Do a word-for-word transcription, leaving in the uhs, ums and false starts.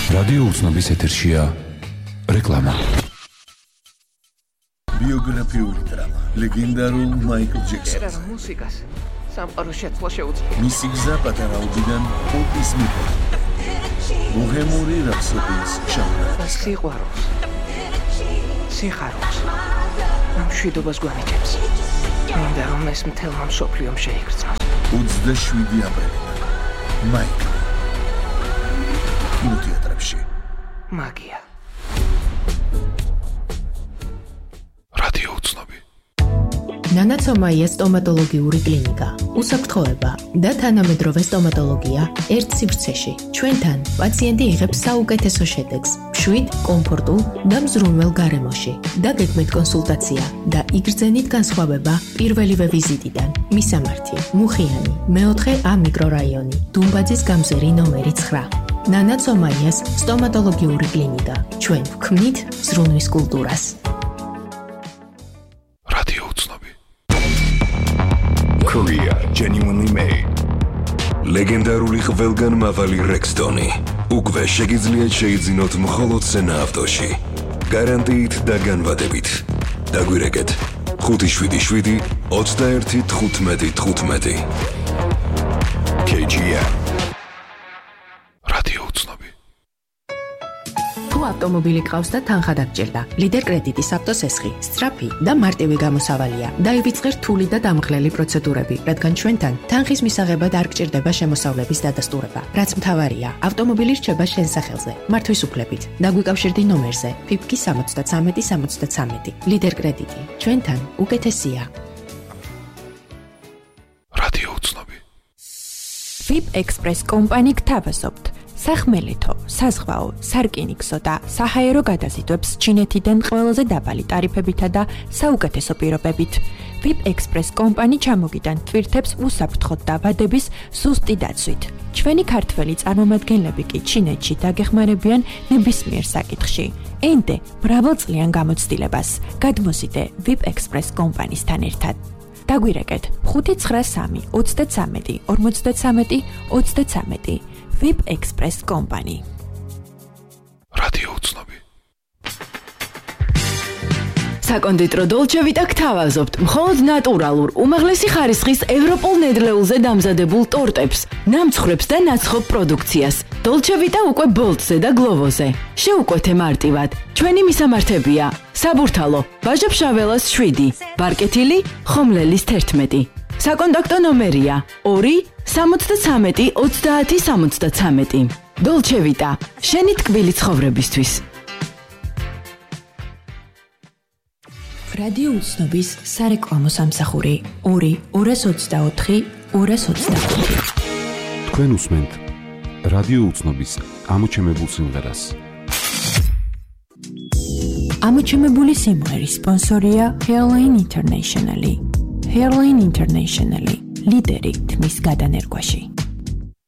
რადიო უცნობის ეთერშია რეკლამა. ბიოგრაფიული დრამა ლეგენდარულ მაიკლ ჯექსონს. ერა მუსიკას სამყარო შეცვლა შეუძლია. მისი გზა პატარაობიდან პოპის მიღება. ბოჰემური რაფსოდიის ჟანრი. სიყვარულს, სიხარულს, მშვიდობას გვანიჭებს. მინდა რომ ეს მთელმა მსოფლიომ შეიგრძნოს. ოცდაშვიდი აპრილიდან მაიკლ კინოთეატრებში. მაგია. რადიო უცნობი. ნანაცომაია სტომატოლოგიური კლინიკა. უსაფრთხოება და თანამედროვე სტომატოლოგია ერთ სივრცეში. ჩვენთან პაციენტი იღებს საუკეთესო შედეგს, მშვიდ, კომფორტულ და მზრუნველ გარემოში. დაგეგმეთ კონსულტაცია და იგრძენით განსხვავება პირველივე ვიზიტიდან. მისამართი: მუხიანი, მეოთხე A მიკრორაიონი, დუმბაძის გამზერი ნომერი ცხრა. ნანაცომაიას სტომატოლოგიური კლინიკა. ჩვენ ვქმნით ზრუნვის კულტურას. რადიო უცნობი. Korea genuinely made. ლეგენდარული ყველგან მავალი Rexton-ი. უკვე შეგიძლიათ შეიძინოთ მხოლოდ სენა ავტოში. გარანტიით და განვადებით. დაგვირეკეთ ხუთი შვიდი შვიდი ოცდაერთი თხუთმეტი თხუთმეტი. კეი ჯი ემ რადიო უცნობი. თუ ავტომობილი ყავს და თანხა დაგჭირდა, ლიდერ კრედიტის ავტოსესხი, სწრაფი და მარტივი გამოსავალია. დაივიწყე რთული და დამღლელი პროცედურები, რადგან ჩვენთან თანხის მისაღებად არ გჭირდება შემოსავლების დადასტურება. რაც მთავარია, ავტომობილი რჩება შენ სახელზე, მართვის უფლებით. დაგვიკავშირდი ნომერზე ფიფკი სამოცდათრამეტი სამოცდათრამეტი. ლიდერ კრედიტი, ჩვენთან უკეთესია. რადიო უცნობი. ვიპ ექსპრეს კომპანი გთავაზობთ. სახმელეთო, საზღვაო, სარკინიგზო და საჰაერო გადაზიდვებს ჩინეთიდან ყველაზე დაბალი ტარიფებითა და საუკეთესო პირობებით. ვიპ ექსპრეს კომპანი ჩამოგიდან ტვირთებს უსაფრთხოდ დაბადების ზუსტი დაცვით. ჩვენი ქართველი წარმომადგენლები კი ჩინეთში დაგეხმარებიან ნებისმიერ საკითხში. ენდე მრავალწლიან გამოცდილებას. გადმოსიდე ვიპ ექსპრეს კომპანისთან ერთად. დაგვირეკეთ ხუთი ცხრა სამი ოცდათრამეტი ორმოცდათრამეტი ოცდათრამეტი. ვიპ ექსპრეს კომპანი. რადიო უცნობი. საკონდიტრო დოლჩე ვიტა გთავაზობთ მხოლოდ ნატურალურ, უმაღლესი ხარისხის ევროპულ ნედლეულზე დამზადებულ ტორტებს, ნამცხრებს და ნაცხოვ პროდუქციას. დოლჩე ვიტა უკვე ბოლტზე და გლოვოზე. შეუკვეთე მარტივად. ჩვენი მისამართებია: საბურთალო, ვაჟა-ფშაველას შვიდი, ბარკეთილი, ხომლელის თერთმეტი. საკონტაქტო ნომერია ორი სამოცდათრამეტი ოცდაათი სამოცდათრამეტი. დოლჩე ვიტა, შენი ტკბილი ცხოვრებისთვის. რადიო უცნობის სარეკლამო სამსახური ორი ორას ოცდაოთხი ორას ოცდაოთხი. თქვენ უსმენთ რადიო უცნობის ამოჩემებულ სიმღერას. ამოჩემებული სიმღერის სპონსორია Hairline International. Hairline International, ლიდერი თმის გადანერგვაში.